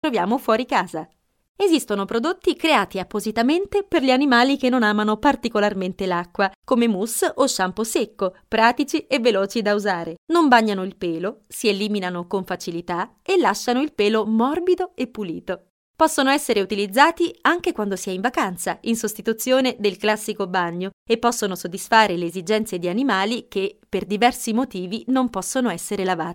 troviamo fuori casa. Esistono prodotti creati appositamente per gli animali che non amano particolarmente l'acqua, come mousse o shampoo secco, pratici e veloci da usare. Non bagnano il pelo, si eliminano con facilità e lasciano il pelo morbido e pulito. Possono essere utilizzati anche quando si è in vacanza, in sostituzione del classico bagno, e possono soddisfare le esigenze di animali che, per diversi motivi, non possono essere lavati.